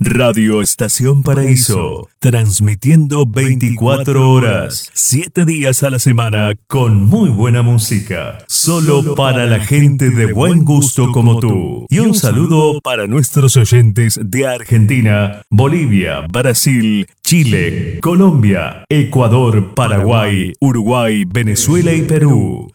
Radio Estación Paraíso, transmitiendo 24 horas, 7 días a la semana con muy buena música, solo para la gente de buen gusto como tú. Y un saludo para nuestros oyentes de Argentina, Bolivia, Brasil, Chile, Colombia, Ecuador, Paraguay, Uruguay, Venezuela y Perú.